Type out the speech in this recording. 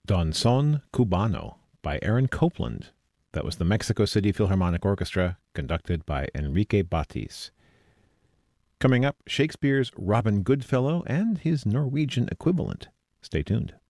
Don Son Cubano by Aaron Copland. That was the Mexico City Philharmonic Orchestra, conducted by Enrique Batis. Coming up, Shakespeare's Robin Goodfellow and his Norwegian equivalent. Stay tuned.